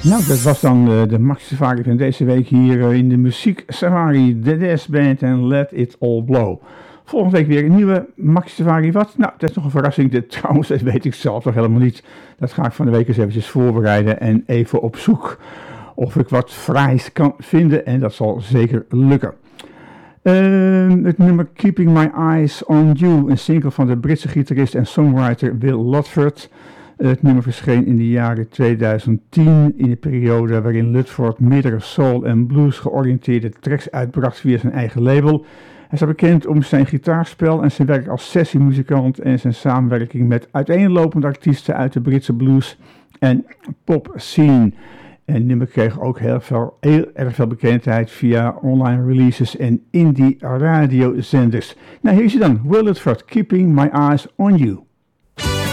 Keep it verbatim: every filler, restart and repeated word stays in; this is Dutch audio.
Nou, dat was dan uh, de Maxi Safari van deze week hier uh, in de Muziek Safari, de Des Band en Let It All Blow. Volgende week weer een nieuwe Maxi Safari. Wat? Nou, dat is nog een verrassing. Dit, trouwens, dat weet ik zelf nog helemaal niet. Dat ga ik van de week eens eventjes voorbereiden en even op zoek of ik wat fraais kan vinden. En dat zal zeker lukken. Uh, het nummer Keeping My Eyes On You, een single van de Britse gitarist en songwriter Will Ludford. Het nummer verscheen in de jaren tweeduizend tien, in de periode waarin Ludford meerdere soul- en blues georiënteerde tracks uitbracht via zijn eigen label. Hij is bekend om zijn gitaarspel en zijn werk als sessiemuzikant en zijn samenwerking met uiteenlopende artiesten uit de Britse blues en pop scene. En het nummer kreeg ook heel, veel, heel erg veel bekendheid via online releases en indie radiozenders. Nou, hier is hij dan, Will Ludford, Keeping My Eyes On You.